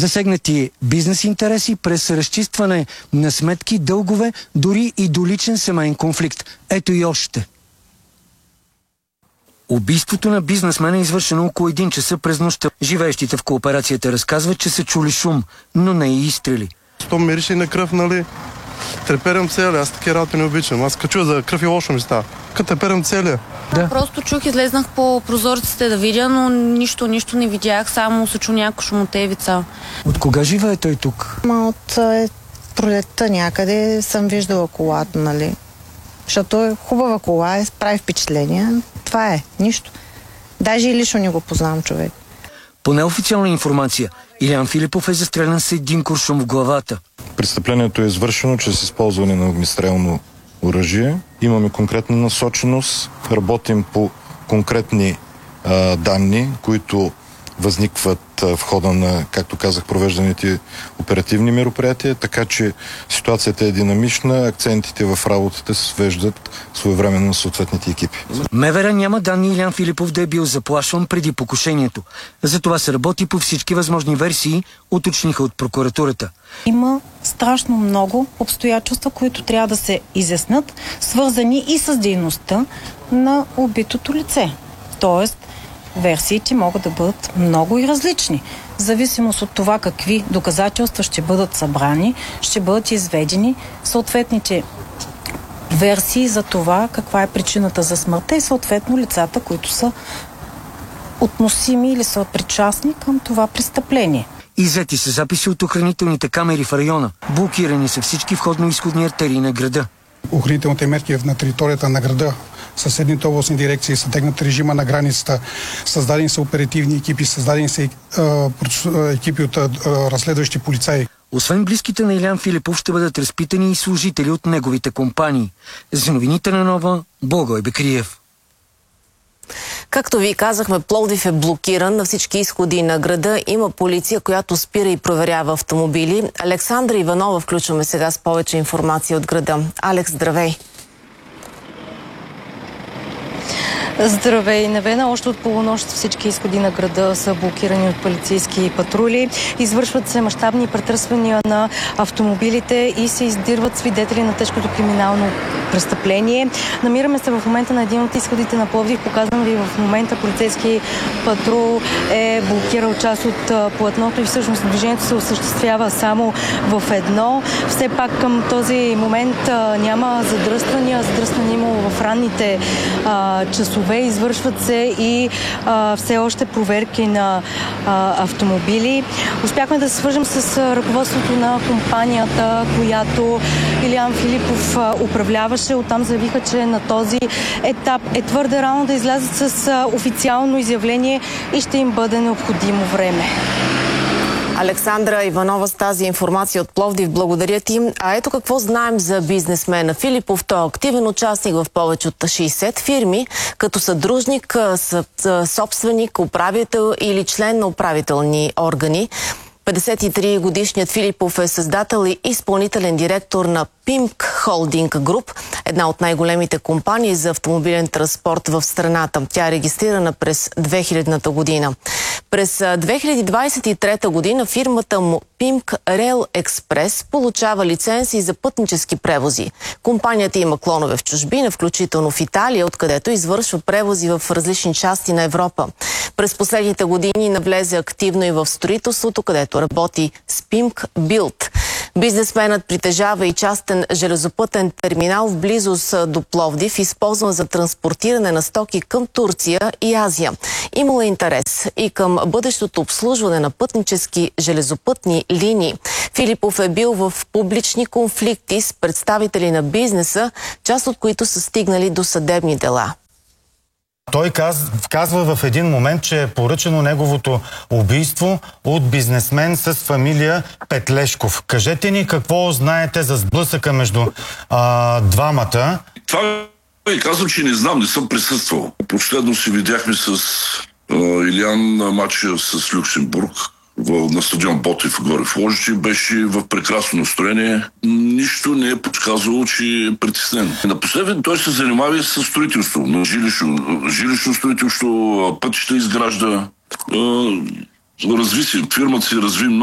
Засегнати бизнес интереси през разчистване на сметки, дългове, дори и до личен семейен конфликт. Ето и още. Убийството на бизнесмена е извършено около 1 часа през нощта. Живеещите в кооперацията разказват, че са чули шум, но не и изстрели. То мирише на кръв, нали? Треперям целия, аз такива работи не обичам. Аз като чуя за кръв и лошо ми става. Като треперям целия. Да. Просто чух, излезнах по прозорците да видя, но нищо не видях, само се чу някакво шумотевица. От кога живее той тук? От пролетта някъде съм виждала колата, нали? Защото е хубава кола, прави впечатление. Това е, нищо. Даже и лично не го познавам човек. По неофициална информация, Илиян Филипов е застрелян с 1 куршум в главата. Престъплението е извършено чрез използване на огнестрелно оръжие. Имаме конкретна насоченост, работим по конкретни данни, които възникват в хода на, както казах, провежданите оперативни мероприятия, така че ситуацията е динамична, акцентите в работата се свеждат своевременно на съответните екипи. МВР няма данни Илиян Филипов да е бил заплашван преди покушението. Затова се работи по всички възможни версии, уточниха от прокуратурата. Има страшно много обстоятелства, които трябва да се изяснат, свързани и с дейността на убитото лице. Тоест, версиите могат да бъдат много и различни. В зависимост от това какви доказателства ще бъдат събрани, ще бъдат изведени съответните версии за това каква е причината за смъртта и съответно лицата, които са относими или са причастни към това престъпление. Иззети са записи от охранителните камери в района. Блокирани са всички входно-изходни артерии на града. Охранителните мерки на територията на града, съседните областни дирекции, съдегнат режима на границата, създадени са оперативни екипи, създадени са екипи от разследващи полицаи. Освен близките на Илиян Филипов ще бъдат разпитани и служители от неговите компании. За новините на Нова, Благой Бекриев. Както ви казахме, Пловдив е блокиран на всички изходи на града. Има полиция, която спира и проверява автомобили. Александра Иванова включваме сега с повече информация от града. Алекс, здравей! Здравей, Невена. Още от полунощ всички изходи на града са блокирани от полицейски патрули. Извършват се мащабни претърсвания на автомобилите и се издирват свидетели на тежкото криминално престъпление. Намираме се в момента на един от изходите на Пловдив. Показвам ви в момента полицейски патрул е блокирал част от платното и всъщност движението се осъществява само в едно. Все пак към този момент няма задръствания. Задръстване имало в ранните часове. Извършват се и все още проверки на автомобили. Успяхме да се свържем с ръководството на компанията, която Илиян Филипов управляваше. Оттам заявиха, че на този етап е твърде рано да излязат с официално изявление и ще им бъде необходимо време. Александра Иванова с тази информация от Пловдив. Благодаря ти. А ето какво знаем за бизнесмена Филипов. Той е активен участник в повече от 60 фирми, като съдружник, собственик, управител или член на управителни органи. 53-годишният Филипов е създател и изпълнителен директор на Пимк Холдинг Груп, една от най-големите компании за автомобилен транспорт в страната. Тя е регистрирана през 2000-та година. През 2023 година фирмата му Пимк Рейл Експрес получава лицензии за пътнически превози. Компанията има клонове в чужбина, включително в Италия, откъдето извършва превози в различни части на Европа. През последните години навлезе активно и в строителството, където работи с Пимк Билд. Бизнесменът притежава и частен железопътен терминал в близост до Пловдив, използван за транспортиране на стоки към Турция и Азия. Имало интерес и към бъдещото обслужване на пътнически железопътни линии. Филипов е бил в публични конфликти с представители на бизнеса, част от които са стигнали до съдебни дела. Той казва в един момент, че е поръчено неговото убийство от бизнесмен с фамилия Петлешков. Кажете ни какво знаете за сблъсъка между двамата. Това ви казвам, че не знам, не съм присъствал. Последно се видяхме с Илиян на матча с Люксембург на стадион Ботев горе в Лозище. Беше в прекрасно настроение. Нищо не е подсказвало, че е притеснен. Напоследък той се занимава и с строителство. На жилищно строителство, пътища изгражда. Фирмата се разви много.